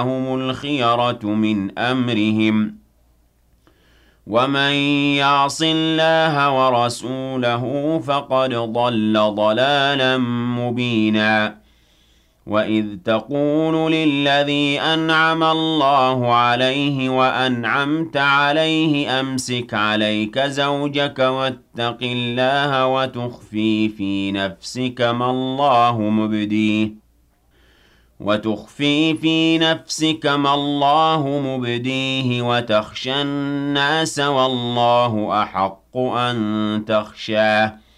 هم الخيرة من أمرهم ومن يعص الله ورسوله فقد ضل ضلالا مبينا وإذ تقول للذي أنعم الله عليه وأنعمت عليه أمسك عليك زوجك واتق الله وتخفي في نفسك ما الله مبديه وتخشى الناس والله أحق أن تخشاه